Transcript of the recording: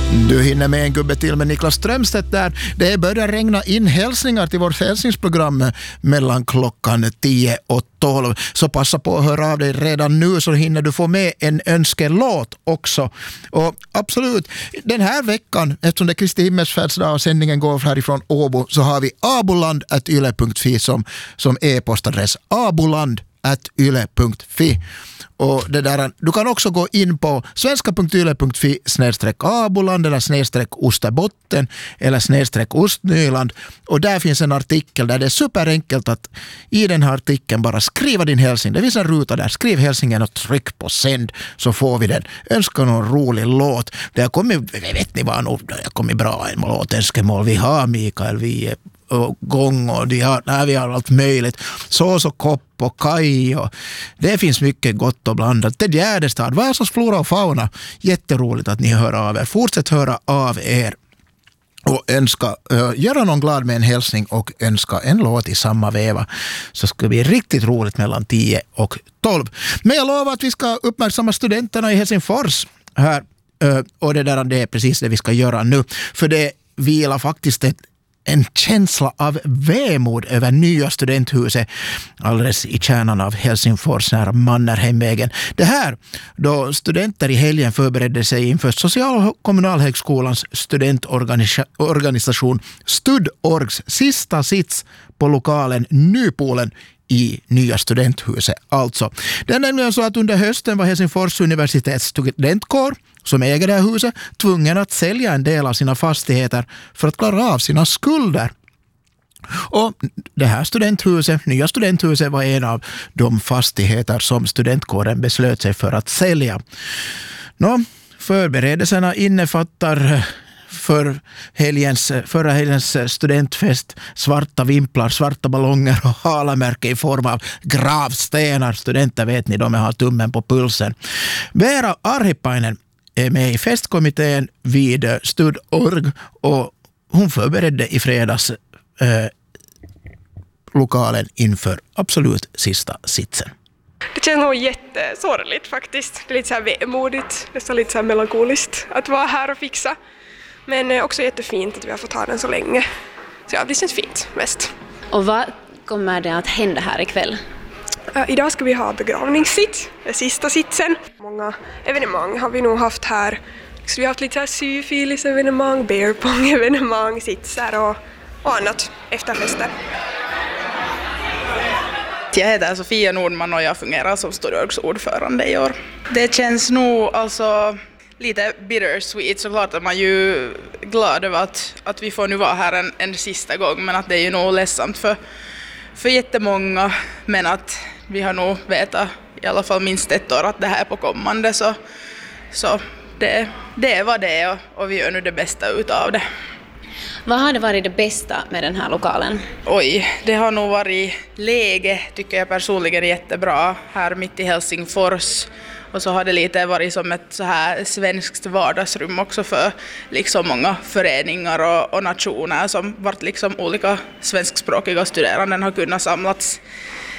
Du hinner med en gubbe till med Niklas Strömstedt där. Det börjar regna in hälsningar till vårt hälsningsprogram mellan klockan 10 och 12. Så passa på att höra av dig redan nu så hinner du få med en önskelåt också. Och absolut, den här veckan, eftersom det är Kristi himmelsfärdsdag och sändningen går härifrån Åbo, så har vi aboland@yle.fi som e-postadress. aboland@yle.fi. Och det där, du kan också gå in på svenska.yle.fi/aboland eller /Osterbotten eller /Ostnyland, och där finns en artikel där det är superenkelt att i den här artikeln bara skriva din hälsning. Det finns en ruta där, skriv hälsningen och tryck på sänd så får vi den. Önska någon rolig låt. Det har kommit, vet ni vad, det har kommit bra en låtönskemål. Vi har Mikael, vi är och gång och vi har allt möjligt. Så kopp och kaj och det finns mycket gott och blandat. Ted Gärdestad, Vasas flora och fauna. Jätteroligt att ni hör av er. Fortsätt höra av er och göra någon glad med en hälsning och önska en låt i samma veva. Så ska det bli riktigt roligt mellan 10 och 12. Men jag lovar att vi ska uppmärksamma studenterna i Helsingfors här. Och det är precis det vi ska göra nu. För det vilar faktiskt en känsla av vemod över nya studenthuset alldeles i kärnan av Helsingfors nära Mannerheimvägen. Det här då studenter i helgen förberedde sig inför Social- och kommunalhögskolans studentorganisation Studorgs sista sits på lokalen Nypolen i nya studenthuset. Alltså, det är nämligen så att under hösten var Helsingfors universitets studentkår som äger det här huset tvungen att sälja en del av sina fastigheter för att klara av sina skulder. Och det här nya studenthuset var en av de fastigheter som studentkåren beslöt sig för att sälja. Förberedelserna innefattar förra helgens studentfest svarta vimplar, svarta ballonger och halamärke i form av gravstenar. Studenter vet ni, de har tummen på pulsen. Veera Arhipainen är med i festkommittén vid Studorg och hon förberedde i fredags lokalen inför absolut sista sitsen. Det känns nog jättesorgligt faktiskt. Det är lite så här vemodigt, nästan lite så här melankoliskt att vara här och fixa. Men också jättefint att vi har fått ha den så länge. Så ja, det känns fint mest. Och vad kommer det att hända här ikväll? Idag ska vi ha begravningssitt, den sista sitsen. Många evenemang har vi nog haft här. Så vi har haft lite så här syfilis-evenemang, beerpong-evenemang, sitsar och annat efter festen. Jag heter Sofia Nordman och jag fungerar som Studorgs ordförande i år. Det känns nog alltså lite bittersweet, såklart att man är ju glad över att vi får nu vara här en sista gång, men att det är ju nog ledsamt för jättemånga, men att vi har nog vetat i alla fall minst ett år att det här är på kommande, så det är vad det är och vi gör nu det bästa utav det. Vad har det varit det bästa med den här lokalen? Det har nog varit läge, tycker jag personligen, jättebra här mitt i Helsingfors. Och så har det lite varit som ett så här svenskt vardagsrum också för liksom många föreningar och nationer som varit liksom olika svenskspråkiga studeranden har kunnat samlats